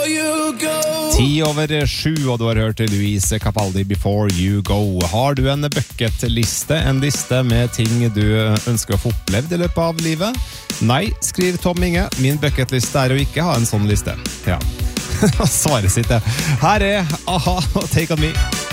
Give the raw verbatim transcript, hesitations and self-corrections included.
Ti over sju, og du har hørt Louise Capaldi Before You Go. Har du en bucketliste, en liste med ting du ønsker å få opplevd i løpet av livet? Nei, skriv Tom Inge. Min bucketliste er å ikke ha en sånn liste. Ja, svaret sitt er. Her er A-ha og Take On Me.